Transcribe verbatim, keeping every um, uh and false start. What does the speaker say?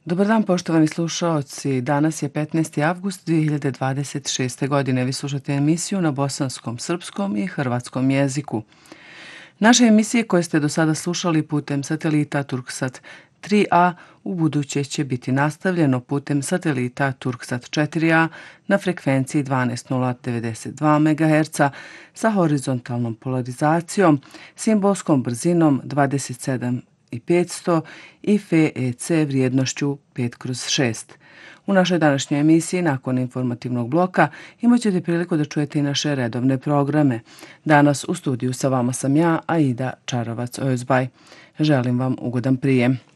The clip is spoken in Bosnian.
Dobar dan, poštovani slušaoci. Danas je petnaesti avgust dve hiljade dvadeset šeste. godine. Vi slušate emisiju na bosanskom, srpskom i hrvatskom jeziku. Naše emisije koje ste do sada slušali putem satelita Turksat tri a u buduće će biti nastavljeno putem satelita Turksat četiri a na frekvenciji dvanaest hiljada devedeset dva megaherca sa horizontalnom polarizacijom, simbolskom brzinom dvadeset sedam i petsto i F E C vrijednošću pet kroz šest. U našoj današnjoj emisiji, nakon informativnog bloka, imat ćete priliku da čujete i naše redovne programe. Danas u studiju sa vama sam ja, Aida Čarovac-Ozbaj. Želim vam ugodan prijem.